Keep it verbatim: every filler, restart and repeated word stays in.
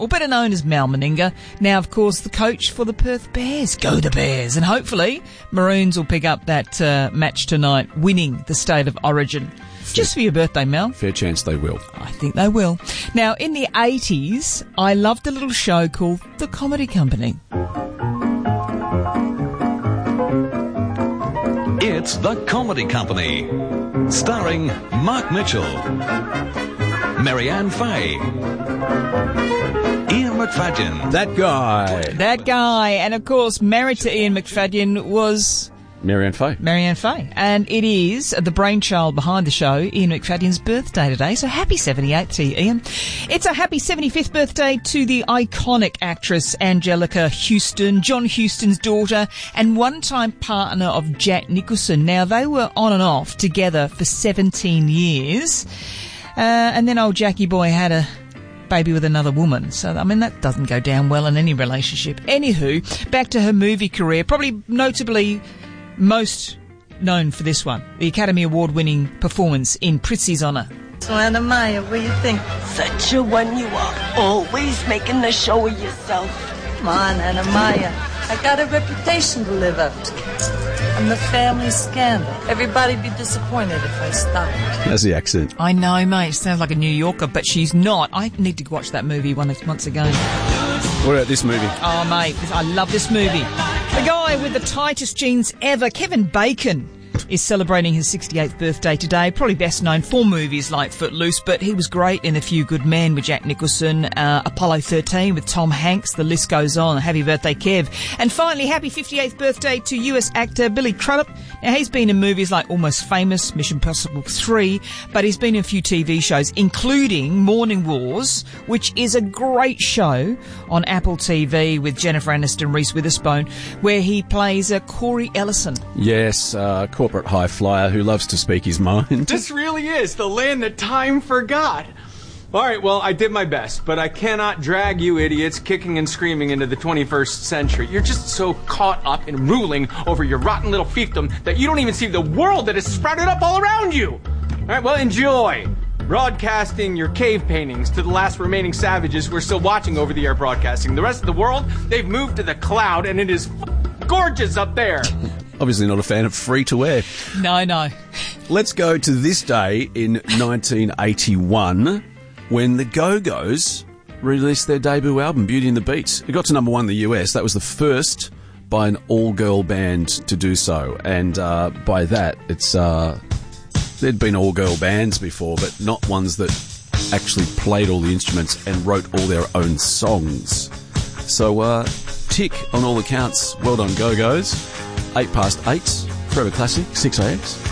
or better known as Mal Meninga, now, of course, the coach for the Perth Bears. Go the Bears. And hopefully Maroons will pick up that uh, match tonight, winning the State of Origin. Just for your birthday, Mel. Fair chance they will. I think they will. Now, in the eighties, I loved a little show called The Comedy Company. It's The Comedy Company, starring Mark Mitchell, Marianne Faye, Ian McFadden. That guy. That guy. And, of course, married to Ian McFadden was Marianne Faye. Marianne Faye. And it is the brainchild behind the show, Ian McFadden's birthday today. So happy seventy-eighth to you, Ian. It's a happy seventy-fifth birthday to the iconic actress Angelica Houston, John Huston's daughter, and one-time partner of Jack Nicholson. Now, they were on and off together for seventeen years. Uh, and then old Jackie boy had a baby with another woman. So, I mean, that doesn't go down well in any relationship. Anywho, back to her movie career, probably notably most known for this one, the Academy Award-winning performance in Prizzi's Honour. So, Anna Maya, what do you think? Such a one you are, always making a show of yourself. Come on, Anna Maya. I got a reputation to live up to. I'm the family scandal. Everybody'd be disappointed if I stopped. That's the accent. I know, mate. Sounds like a New Yorker, but she's not. I need to watch that movie once, once again. What about this movie? Oh, mate, I love this movie. The guy with the tightest jeans ever, Kevin Bacon, is celebrating his sixty-eighth birthday today. Probably best known for movies like Footloose, but he was great in A Few Good Men with Jack Nicholson, uh, Apollo thirteen with Tom Hanks. The list goes on. Happy birthday, Kev. And finally, happy fifty-eighth birthday to U S actor Billy Crudup. Now, he's been in movies like Almost Famous, Mission Impossible three, but he's been in a few T V shows, including Morning Wars, which is a great show on Apple T V with Jennifer Aniston, Reese Witherspoon, where he plays a Corey Ellison. Yes, uh, corporate high flyer who loves to speak his mind. This really is the land that time forgot. All right, well, I did my best, but I cannot drag you idiots kicking and screaming into the twenty-first century. You're just so caught up in ruling over your rotten little fiefdom that you don't even see the world that has sprouted up all around you. All right, well, enjoy broadcasting your cave paintings to the last remaining savages who are still watching over the air broadcasting. The rest of the world, they've moved to the cloud, and it is f- gorgeous up there. Obviously not a fan of free-to-air. No, no. Let's go to this day in nineteen eighty-one when the Go-Go's released their debut album, Beauty and the Beast. It got to number one in the U S. That was the first by an all-girl band to do so. And uh, by that, it's uh, there'd been all-girl bands before, but not ones that actually played all the instruments and wrote all their own songs. So, uh, tick on all accounts. Well done, Go-Go's. Eight past eight, Forever Classic, six A X.